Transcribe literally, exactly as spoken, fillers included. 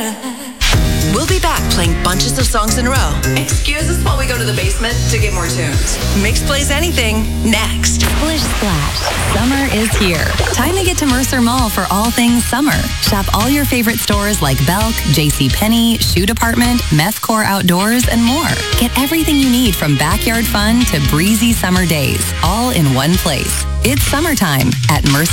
We'll be back playing bunches of songs in a row. Excuse us while we go to the basement to get more tunes. Mix plays anything next. Splish Splash. Summer is here. Time to get to Mercer Mall for all things summer. Shop all your favorite stores like Belk, JCPenney, Shoe Department, Methcore Outdoors, and more. Get everything you need from backyard fun to breezy summer days, all in one place. It's summertime at Mercer